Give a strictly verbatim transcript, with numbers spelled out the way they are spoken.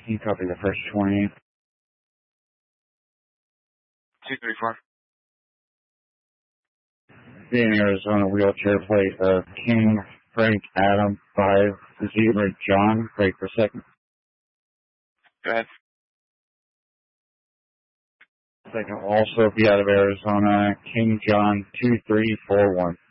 You copy the first twenty. two three four. Being Arizona wheelchair plate of King Frank Adam five zero John. Break for second. Go ahead. Second will also be out of Arizona. King John two three four one.